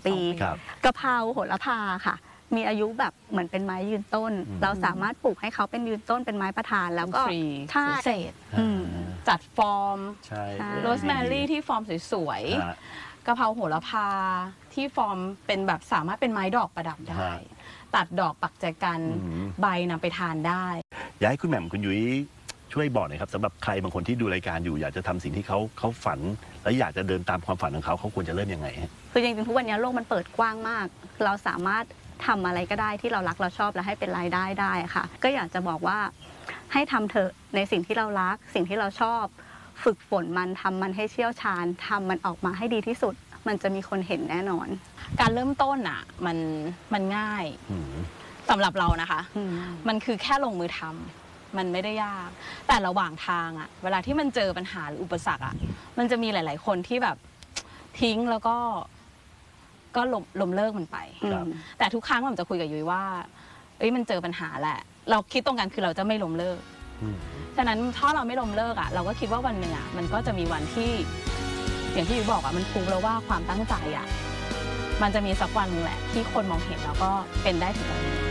ปีกะเพราโหระพาค่ะมีอายุแบบเหมือนเป็นไม้ยืนต้นเราสามารถปลูกให้เขาเป็นยืนต้นเป็นไม้ประธานแล้วก็ใช่เศษจัดฟอร์มโรสแมรี่ที่ฟอร์มสวยๆกะเพราโหระพาที่ฟอร์มเป็นแบบสามารถเป็นไม้ดอกประดับได้ตัดดอกปักแจกันใบนำไปทานได้อยากให้คุณแหม่มคุณยุ้ยช่วยบอกหน่อยครับสำหรับใครบางคนที่ดูรายการอยู่อยากจะทำสิ่งที่เขาฝันและอยากจะเดินตามความฝันของเขาควรจะเริ่มยังไงคือจริงๆทุกวันนี้โลกมันเปิดกว้างมากเราสามารถทำอะไรก็ได้ที่เรารักเราชอบและให้เป็นรายได้ได้ค่ะก็อยากจะบอกว่าให้ทำเถอะในสิ่งที่เรารักสิ่งที่เราชอบฝึกฝนมันทำมันให้เชี่ยวชาญทำมันออกมาให้ดีที่สุดมันจะมีคนเห็นแน่นอนการเริ่มต้นอ่ะมันง่ายสำหรับเรานะคะมันคือแค่ลงมือทำมันไม่ได้ยากแต่ระหว่างทางอ่ะเวลาที่มันเจอปัญหาหรืออุปสรรคอ่ะมันจะมีหลายๆคนที่แบบทิ้งแล้วก็ล้มเลิกมันไปแต่ทุกครั้งผมจะคุยกับยุ้ยว่ามันเจอปัญหาแหละเราคิดตรงกันคือเราจะไม่ล้มเลิกฉะนั้นถ้าเราไม่ล้มเลิกอ่ะเราก็คิดว่าวันหนึ่งอ่ะมันก็จะมีวันที่อย่างที่ยุ้ยบอกอ่ะมันพูดแล้วว่าความตั้งใจอ่ะมันจะมีสักวันนึงแหละที่คนมองเห็นแล้วก็เป็นได้ถึงตรงนี้